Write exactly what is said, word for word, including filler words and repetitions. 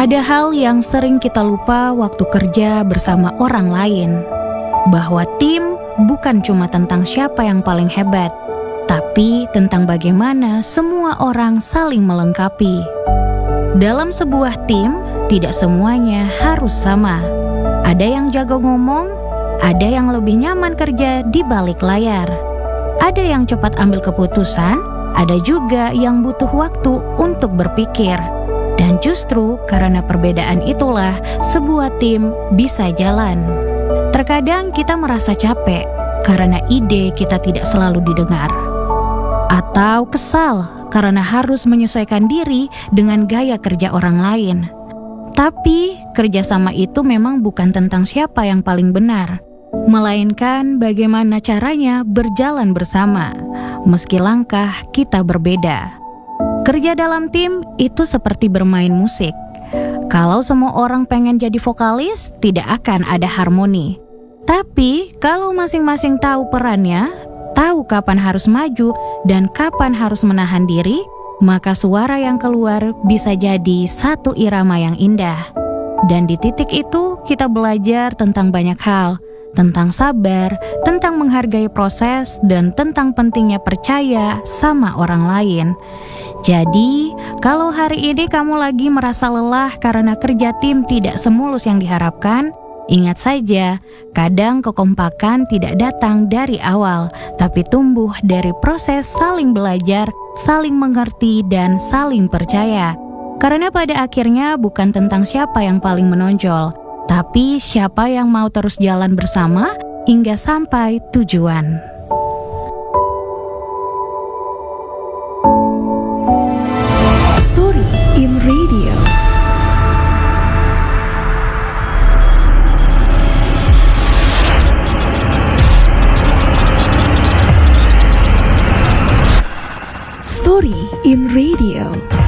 Ada hal yang sering kita lupa waktu kerja bersama orang lain, bahwa tim bukan cuma tentang siapa yang paling hebat, tapi tentang bagaimana semua orang saling melengkapi. Dalam sebuah tim, tidak semuanya harus sama. Ada yang jago ngomong, ada yang lebih nyaman kerja di balik layar. Ada yang cepat ambil keputusan, ada juga yang butuh waktu untuk berpikir. Dan justru karena perbedaan itulah sebuah tim bisa jalan. Terkadang kita merasa capek karena ide kita tidak selalu didengar. Atau kesal karena harus menyesuaikan diri dengan gaya kerja orang lain. Tapi kerjasama itu memang bukan tentang siapa yang paling benar, melainkan bagaimana caranya berjalan bersama, meski langkah kita berbeda. Kerja dalam tim itu seperti bermain musik. Kalau semua orang pengen jadi vokalis, tidak akan ada harmoni. Tapi kalau masing-masing tahu perannya, tahu kapan harus maju dan kapan harus menahan diri, maka suara yang keluar bisa jadi satu irama yang indah. Dan di titik itu kita belajar tentang banyak hal, tentang sabar, tentang menghargai proses, dan tentang pentingnya percaya sama orang lain. Jadi, kalau hari ini kamu lagi merasa lelah karena kerja tim tidak semulus yang diharapkan, ingat saja, kadang kekompakan tidak datang dari awal, tapi tumbuh dari proses saling belajar, saling mengerti, dan saling percaya. Karena pada akhirnya bukan tentang siapa yang paling menonjol, tapi siapa yang mau terus jalan bersama hingga sampai tujuan. Story in Radio. Story in Radio.